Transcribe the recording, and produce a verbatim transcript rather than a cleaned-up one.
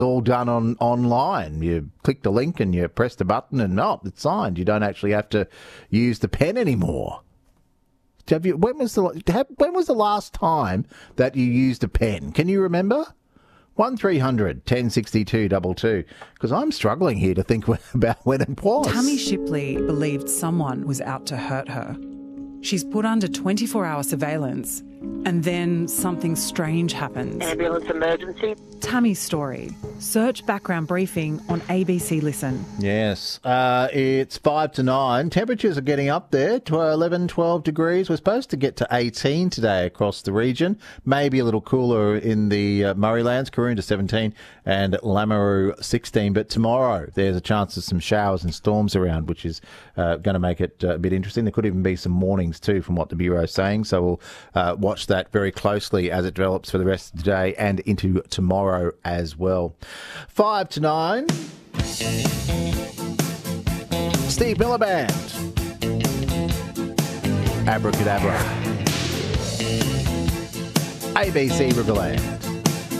all done on online. You click the link and you press the button and, oh, it's signed. You don't actually have to use the pen anymore. Have you, when was the when was the last time that you used a pen? Can you remember? one three hundred ten sixty-two two two. Because I'm struggling here to think about when it was. Tammy Shipley believed someone was out to hurt her. She's put under twenty-four hour surveillance, and then something strange happens. Ambulance emergency. Tammy's story. Search background briefing on A B C Listen. Yes, uh, it's five to nine. Temperatures are getting up there to eleven, twelve degrees. We're supposed to get to eighteen today across the region. Maybe a little cooler in the uh, Murraylands, Karoonda seventeen and Lameroo sixteen. But tomorrow there's a chance of some showers and storms around, which is uh, going to make it uh, a bit interesting. There could even be some mornings too from what the Bureau is saying. So we'll uh, watch that very closely as it develops for the rest of the day and into tomorrow as well. Five to nine. Steve Miller Band. Abracadabra. A B C Riverland.